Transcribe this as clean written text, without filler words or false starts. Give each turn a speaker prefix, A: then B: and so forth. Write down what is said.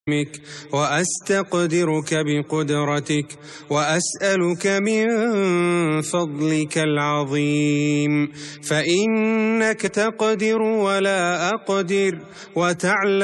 A: وأستقدرك بقدرتك وأسألك من فضلك العظيم، فإنك تقدر ولا أقدر وتعلم